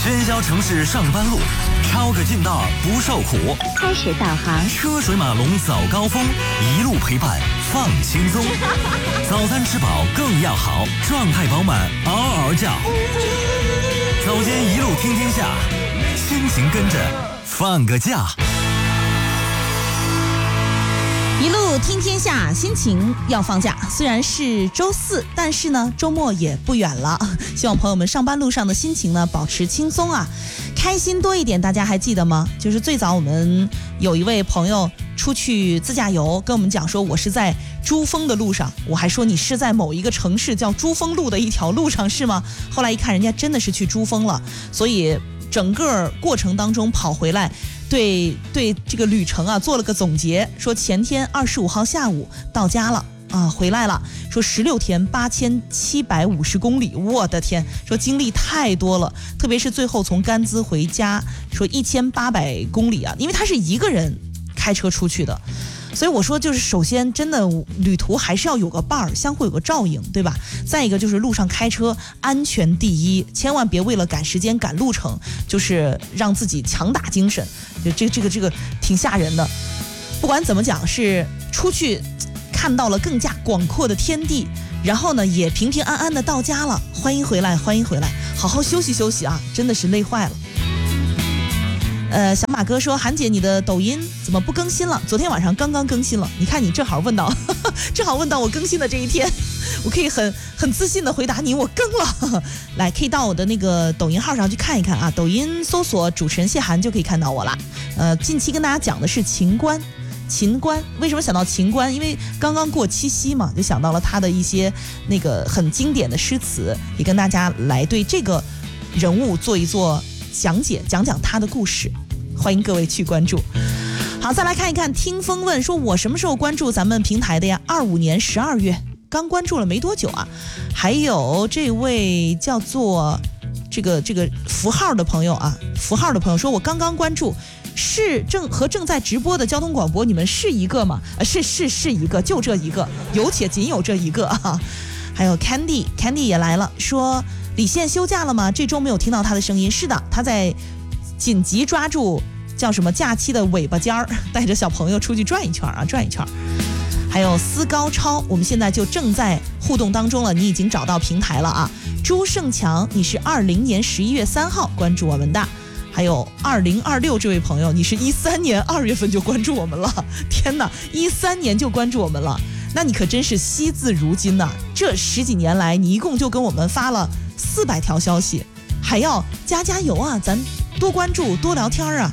喧嚣城市上班路，抄个近道不受苦。 开始导航， 车水马龙早高峰，一路陪伴放轻松。早餐吃饱更要好，状态饱满嗷嗷叫。早间一路听天下，心情跟着放个假。 一路听天下，心情要放假。虽然是周四，但是呢，周末也不远了。希望朋友们上班路上的心情呢，保持轻松啊，开心多一点。大家还记得吗？就是最早我们有一位朋友出去自驾游，跟我们讲说，我是在珠峰的路上。我还说你是在某一个城市叫珠峰路的一条路上是吗？后来一看，人家真的是去珠峰了，所以整个过程当中跑回来。对这个旅程啊做了个总结，说前天25号下午到家了啊，回来了，说16天8750公里，我的天，说经历太多了，特别是最后从甘孜回家，说1800公里啊，因为他是一个人开车出去的。所以我说，就是首先真的旅途还是要有个伴儿，相互有个照应，对吧？再一个就是路上开车安全第一，千万别为了赶时间赶路程，就是让自己强打精神，就这个挺吓人的。不管怎么讲，是出去看到了更加广阔的天地，然后呢也平平安安的到家了，欢迎回来，欢迎回来，好好休息休息啊，真的是累坏了。小马哥说，韩姐你的抖音怎么不更新了？昨天晚上刚刚更新了，你看你正好问到我更新的这一天，我可以很自信的回答你，我更了。来，可以到我的那个抖音号上去看一看啊，抖音搜索主持人谢涵就可以看到我了。近期跟大家讲的是秦观，为什么想到秦观？因为刚刚过七夕嘛，就想到了他的一些那个很经典的诗词，也跟大家来对这个人物做一做讲解，讲他的故事。欢迎各位去关注。好，再来看一看，听风问说，我什么时候关注咱们平台的呀？25年12月，刚关注了没多久啊。还有这位叫做这个符号的朋友啊，说，我刚刚关注，是正在直播的交通广播，你们是一个吗？是一个，就这一个，有且仅有这一个啊。还有 Candy 也来了，说李现休假了吗？这周没有听到他的声音。是的，他在紧急抓住叫什么假期的尾巴尖儿，带着小朋友出去转一圈。还有思高超，我们现在就正在互动当中了，你已经找到平台了啊。朱胜强，你是20年11月3号关注我们的。还有2026这位朋友，你是13年2月份就关注我们了。天哪，13年就关注我们了，那你可真是惜字如金呐！这10几年来，你一共就跟我们发了400条消息，还要加油啊！咱多关注，多聊天啊！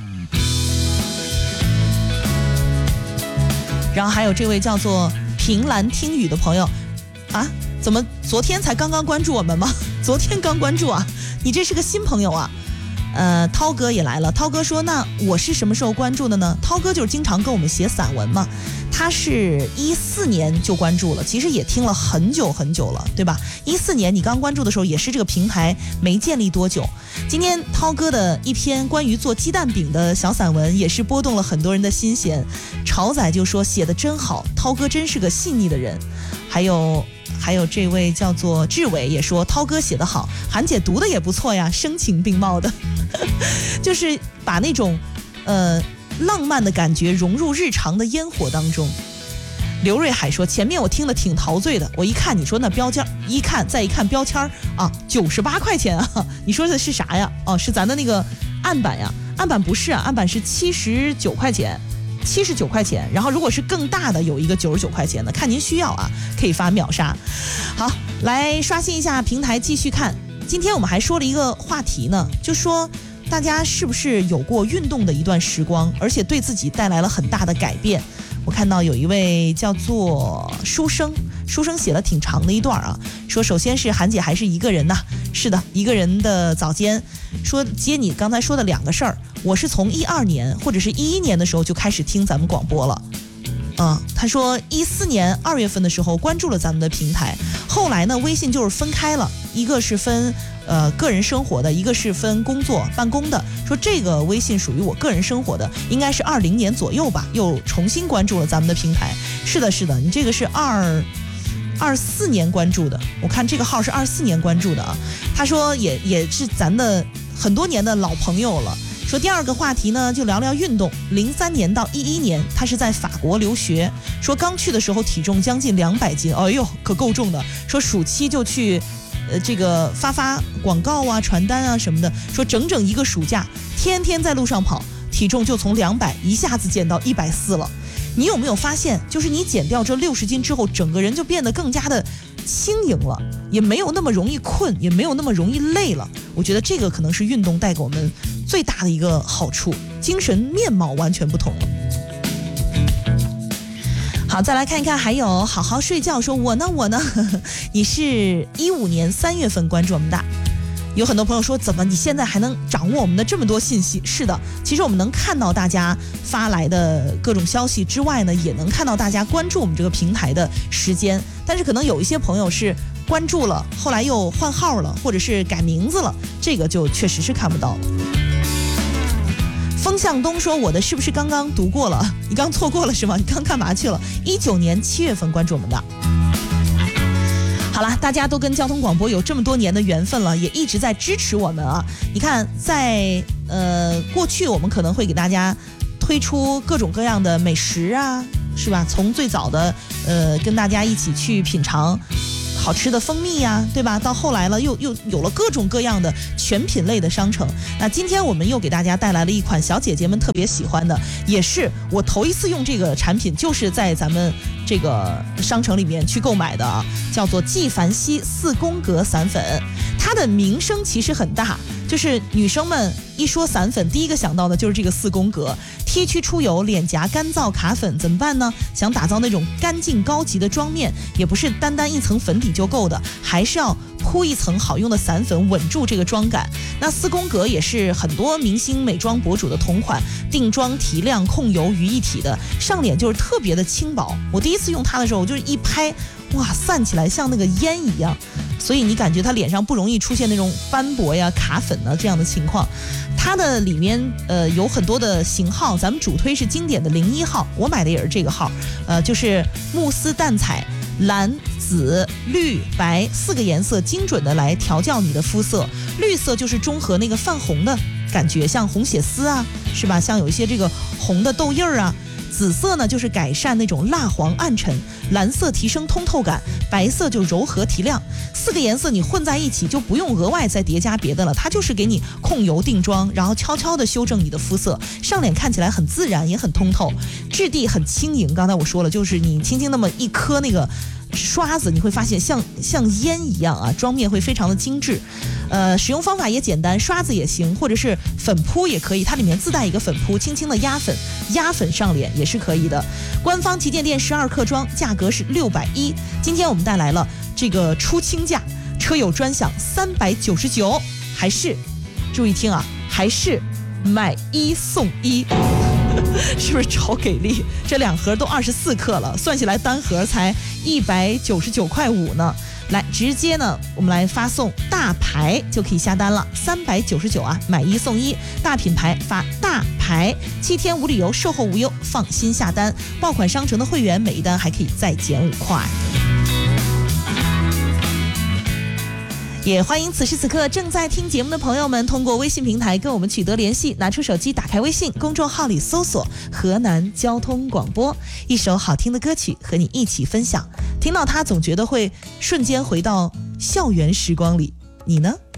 然后还有这位叫做平兰听雨的朋友啊，怎么昨天才刚刚关注我们吗？昨天刚关注啊，你这是个新朋友啊！涛哥也来了，涛哥说，那我是什么时候关注的呢？涛哥就是经常跟我们写散文嘛，他是14年就关注了，其实也听了很久了，对吧？14年你刚关注的时候，也是这个平台没建立多久。今天涛哥的一篇关于做鸡蛋饼的小散文，也是拨动了很多人的心弦。潮仔就说写得真好，涛哥真是个细腻的人。还有这位叫做志伟也说，涛哥写得好，韩姐读的也不错呀，声情并茂的。就是把那种浪漫的感觉融入日常的烟火当中。刘瑞海说，前面我听了挺陶醉的，我一看你说那标签，再一看标签啊，98块钱啊，你说的是啥呀？哦，是咱的那个案板呀？案板不是啊，案板是79块钱。然后如果是更大的，有一个99块钱的，看您需要啊，可以发秒杀。好，来刷新一下平台，继续看。今天我们还说了一个话题呢，就说大家是不是有过运动的一段时光，而且对自己带来了很大的改变。我看到有一位叫做书生写了挺长的一段啊，说首先是韩姐还是一个人呐，是的，一个人的早间。说接你刚才说的2个事儿，我是从12年或者是11年的时候就开始听咱们广播了。他说14年2月份的时候关注了咱们的平台，后来呢微信就是分开了，一个是分个人生活的，一个是分工作办公的。说这个微信属于我个人生活的，应该是20年左右吧，又重新关注了咱们的平台。是的，你这个是24年关注的，我看这个号是24年关注的啊。他说也是咱的很多年的老朋友了。说第二个话题呢，就聊聊运动。03年到11年，他是在法国留学。说刚去的时候体重将近200斤，哎呦，可够重的。说暑期就去，这个发广告啊、传单啊什么的。说整整一个暑假，天天在路上跑，体重就从200一下子减到140了。你有没有发现，就是你减掉这60斤之后，整个人就变得更加的轻盈了，也没有那么容易困，也没有那么容易累了。我觉得这个可能是运动带给我们最大的一个好处，精神面貌完全不同了。好，再来看一看，还有好好睡觉说我呢你是15年3月份关注我们的。有很多朋友说，怎么你现在还能掌握我们的这么多信息？是的，其实我们能看到大家发来的各种消息之外呢，也能看到大家关注我们这个平台的时间。但是可能有一些朋友是关注了，后来又换号了，或者是改名字了，这个就确实是看不到了。风向东说，我的是不是刚刚读过了？你刚错过了是吗？你刚干嘛去了？19年7月份关注我们的。好了，大家都跟交通广播有这么多年的缘分了，也一直在支持我们啊。你看，在过去我们可能会给大家推出各种各样的美食啊，是吧？从最早的跟大家一起去品尝好吃的蜂蜜呀，对吧？到后来了又有了各种各样的全品类的商城。那今天我们又给大家带来了一款小姐姐们特别喜欢的，也是我头一次用这个产品，就是在咱们这个商城里面去购买的啊，叫做纪梵希4宫格散粉。它的名声其实很大，就是女生们一说散粉，第一个想到的就是这个4宫格。T 区出油，脸颊干燥卡粉怎么办呢？想打造那种干净高级的妆面，也不是单单一层粉底就够的，还是要铺一层好用的散粉，稳住这个妆感。那4宫格也是很多明星美妆博主的同款，定妆提亮控油于一体的，上脸就是特别的轻薄。我第一次用它的时候，我就是一拍，哇，散起来像那个烟一样，所以你感觉它脸上不容易出现那种斑驳呀、卡粉啊这样的情况。它的里面有很多的型号，咱们主推是经典的01号，我买的也是这个号，就是慕斯淡彩、蓝、紫、绿、白4个颜色，精准的来调教你的肤色。绿色就是中和那个泛红的感觉，像红血丝啊，是吧？像有一些这个红的痘印啊。紫色呢就是改善那种蜡黄暗沉，蓝色提升通透感，白色就柔和提亮。4个颜色你混在一起，就不用额外再叠加别的了，它就是给你控油定妆，然后悄悄的修正你的肤色，上脸看起来很自然，也很通透，质地很轻盈。刚才我说了，就是你轻轻那么一颗那个刷子，你会发现像烟一样啊，妆面会非常的精致。使用方法也简单，刷子也行，或者是粉扑也可以，它里面自带一个粉扑，轻轻的压粉上脸也是可以的。官方旗舰店12克装，价格是610。今天我们带来了这个出清价，车友专享399，还是注意听啊，还是买1送1。是不是超给力？这2盒都24克了，算起来单盒才199.5块呢。来，直接呢，我们来发送大牌就可以下单了，399啊，买1送1，大品牌发大牌，7天无理由，售后无忧，放心下单。爆款商城的会员每一单还可以再减5块。也欢迎此时此刻正在听节目的朋友们通过微信平台跟我们取得联系，拿出手机打开微信公众号里搜索河南交通广播，一首好听的歌曲和你一起分享，听到它总觉得会瞬间回到校园时光里，你呢？